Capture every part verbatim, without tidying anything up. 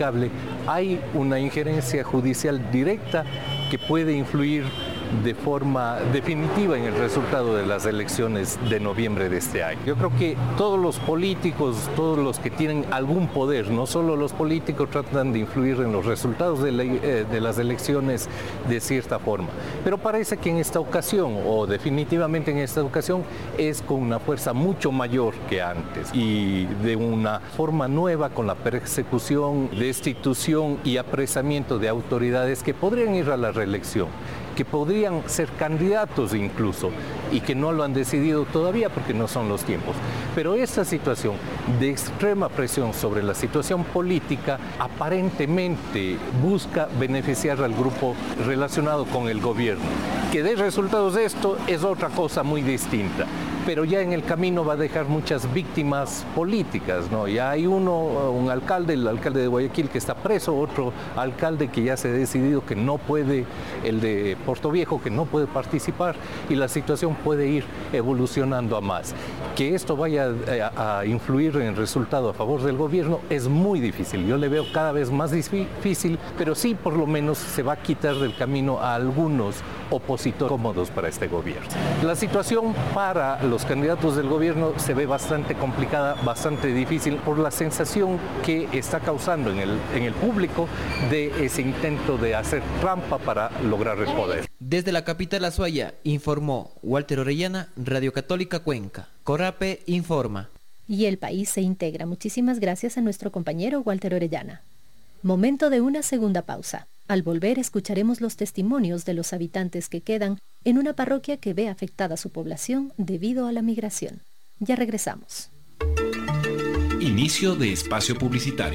inexplicable, hay una injerencia judicial directa que puede influir de forma definitiva en el resultado de las elecciones de noviembre de este año. Yo creo que todos los políticos, todos los que tienen algún poder, no solo los políticos, tratan de influir en los resultados de, la, eh, de las elecciones de cierta forma. Pero parece que en esta ocasión, o definitivamente en esta ocasión, es con una fuerza mucho mayor que antes y de una forma nueva, con la persecución, destitución y apresamiento de autoridades que podrían ir a la reelección, que podrían ser candidatos incluso y que no lo han decidido todavía porque no son los tiempos. Pero esta situación de extrema presión sobre la situación política aparentemente busca beneficiar al grupo relacionado con el gobierno. Que dé resultados de esto es otra cosa muy distinta, pero ya en el camino va a dejar muchas víctimas políticas, ¿no? Ya hay uno, un alcalde, el alcalde de Guayaquil que está preso, otro alcalde que ya se ha decidido que no puede, el de Portoviejo, que no puede participar, y la situación puede ir evolucionando a más. Que esto vaya a, a influir en el resultado a favor del gobierno es muy difícil, yo le veo cada vez más difícil, pero sí por lo menos se va a quitar del camino a algunos opositores cómodos para este gobierno. La situación para los candidatos del gobierno se ve bastante complicada, bastante difícil por la sensación que está causando en el, en el público de ese intento de hacer trampa para lograr el poder. Desde la capital Azuaya, informó Walter Orellana, Radio Católica Cuenca. Corape informa. Y el país se integra. Muchísimas gracias a nuestro compañero Walter Orellana. Momento de una segunda pausa. Al volver escucharemos los testimonios de los habitantes que quedan en una parroquia que ve afectada su población debido a la migración. Ya regresamos. Inicio de espacio publicitario.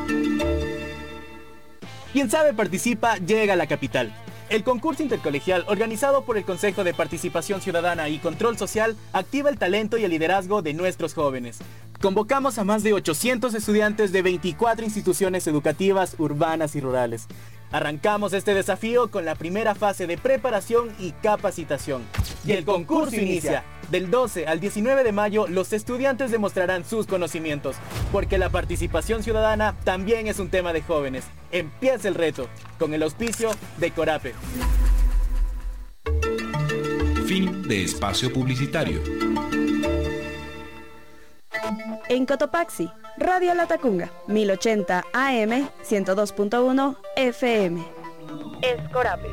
Quien sabe participa llega a la capital. El concurso intercolegial organizado por el Consejo de Participación Ciudadana y Control Social activa el talento y el liderazgo de nuestros jóvenes. Convocamos a más de ochocientos estudiantes de veinticuatro instituciones educativas urbanas y rurales. Arrancamos este desafío con la primera fase de preparación y capacitación. Y el concurso inicia. Del doce al diecinueve de mayo, los estudiantes demostrarán sus conocimientos, porque la participación ciudadana también es un tema de jóvenes. Empieza el reto, con el auspicio de Corape. Fin de espacio publicitario. En Cotopaxi, Radio Latacunga, mil ochenta A M, ciento dos punto uno F M. Es Corape.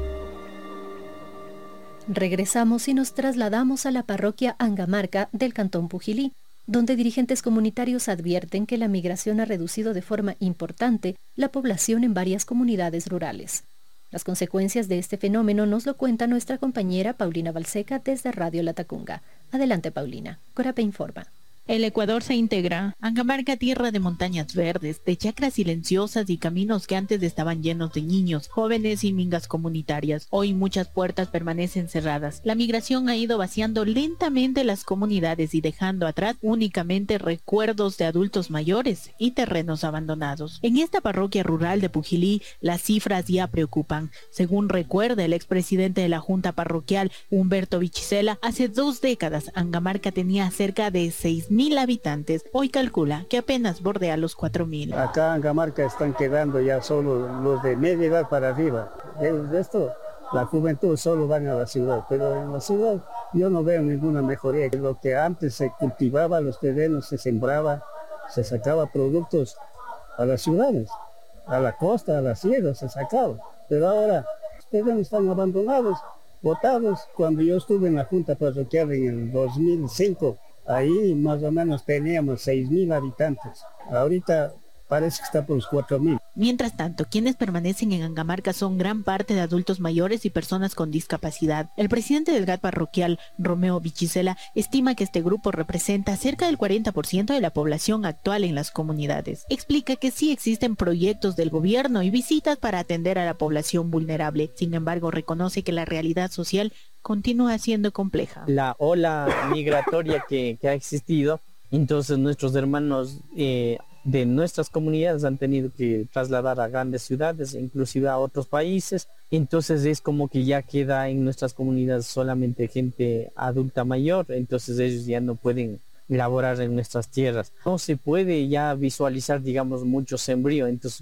Regresamos y nos trasladamos a la parroquia Angamarca del Cantón Pujilí, donde dirigentes comunitarios advierten que la migración ha reducido de forma importante la población en varias comunidades rurales. Las consecuencias de este fenómeno nos lo cuenta nuestra compañera Paulina Balseca desde Radio Latacunga. Adelante, Paulina. Corape informa. El Ecuador se integra. Angamarca, tierra de montañas verdes, de chacras silenciosas y caminos que antes estaban llenos de niños, jóvenes y mingas comunitarias. Hoy muchas puertas permanecen cerradas. La migración ha ido vaciando lentamente las comunidades y dejando atrás únicamente recuerdos de adultos mayores y terrenos abandonados. En esta parroquia rural de Pujilí, las cifras ya preocupan. Según recuerda el expresidente de la Junta Parroquial, Humberto Vichisela, hace dos décadas Angamarca tenía cerca de seis mil habitantes. Hoy calcula que apenas bordea los cuatro mil. Acá en Angamarca están quedando ya solo los de media edad para arriba. El resto, la juventud solo van a la ciudad, pero en la ciudad yo no veo ninguna mejoría. Lo que antes se cultivaba, los terrenos se sembraba, se sacaba productos a las ciudades, a la costa, a la sierra se sacaba. Pero ahora los terrenos están abandonados, botados. Cuando yo estuve en la Junta Parroquial en el dos mil cinco, ahí más o menos teníamos seis mil habitantes. Ahorita parece que está por los cuatro mil. Mientras tanto, quienes permanecen en Angamarca son gran parte de adultos mayores y personas con discapacidad. El presidente del G A T parroquial, Romeo Vichisela, estima que este grupo representa cerca del cuarenta por ciento de la población actual en las comunidades. Explica que sí existen proyectos del gobierno y visitas para atender a la población vulnerable. Sin embargo, reconoce que la realidad social continúa siendo compleja. La ola migratoria que, que ha existido, entonces nuestros hermanos eh, de nuestras comunidades han tenido que trasladar a grandes ciudades, inclusive a otros países. Entonces es como que ya queda en nuestras comunidades solamente gente adulta mayor, entonces ellos ya no pueden laborar en nuestras tierras. No se puede ya visualizar, digamos, mucho sembrío, entonces